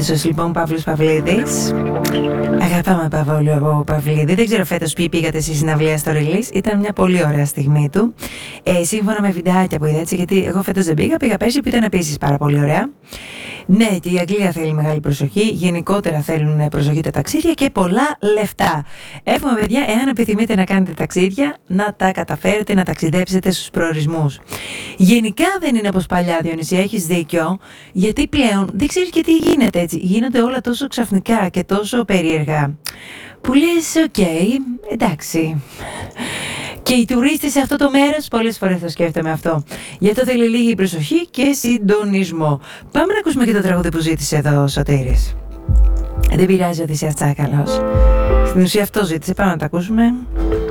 Έσος λοιπόν Παύλος Παυλίδης. Αγαπάμε Παύλο Παυλίδη. Δεν ξέρω φέτος ποιοι πήγατε στη συναυλία στο release. Ήταν μια πολύ ωραία στιγμή του. Σύμφωνα με βιντεάκια που είδα έτσι, γιατί εγώ φέτος δεν πήγα. Πήγα πέρσι που ήταν επίσης πάρα πολύ ωραία. Ναι, και η Αγγλία θέλει μεγάλη προσοχή. Γενικότερα θέλουν προσοχή τα ταξίδια και πολλά λεφτά. Εύχομαι, παιδιά, εάν επιθυμείτε να κάνετε ταξίδια, να τα καταφέρετε να ταξιδέψετε στους προορισμούς. Γενικά δεν είναι όπως παλιά, Διονυσία, έχεις δίκιο, γιατί πλέον δεν ξέρεις και τι γίνεται έτσι. Γίνονται όλα τόσο ξαφνικά και τόσο περίεργα. Που λες, οκ, εντάξει. Και οι τουρίστες σε αυτό το μέρος, πολλές φορές το σκέφτομαι αυτό. Γι' αυτό θέλει λίγη προσοχή και συντονισμό. Πάμε να ακούσουμε και το τραγούδι που ζήτησε εδώ ο Σωτήρης. Δεν πειράζει ότι είσαι ατσάκαλος. Στην ουσία αυτό ζήτησε, πάμε να το ακούσουμε.